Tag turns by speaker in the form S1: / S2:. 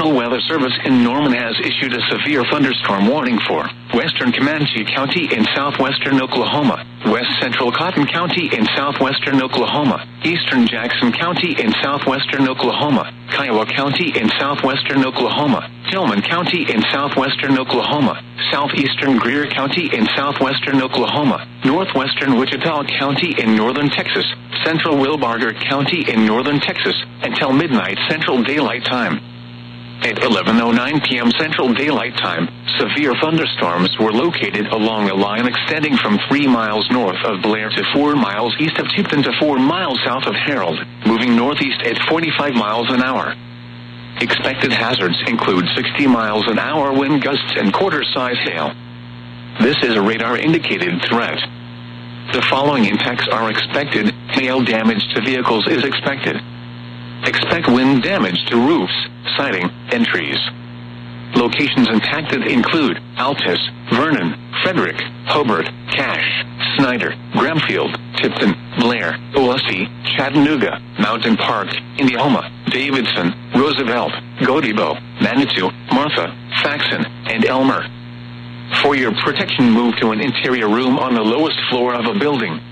S1: National Weather Service in Norman has issued a severe thunderstorm warning for western Comanche County in southwestern Oklahoma, west central Cotton County in southwestern Oklahoma, eastern Jackson County in southwestern Oklahoma, Kiowa County in southwestern Oklahoma, Tillman County in southwestern Oklahoma, southeastern Greer County in southwestern Oklahoma, northwestern Wichita County in northern Texas, central Wilbarger County in northern Texas, until midnight Central Daylight Time. At 11:09 p.m. Central Daylight Time, severe thunderstorms were located along a line extending from 3 miles north of Blair to 4 miles east of Tipton to 4 miles south of Harold, moving northeast at 45 miles an hour. Expected hazards include 60 miles an hour wind gusts and quarter-size hail. This is a radar-indicated threat. The following impacts are expected. Hail damage to vehicles is expected. Expect wind damage to roofs, siding, and trees. Locations impacted include Altus, Vernon, Frederick, Hobart, Cache, Snyder, Gramfield, Tipton, Blair, Owasso, Chattanooga, Mountain Park, Indiahoma, Davidson, Roosevelt, Godibo, Manitou, Martha, Faxon, and Elmer. For your protection, move to an interior room on the lowest floor of a building.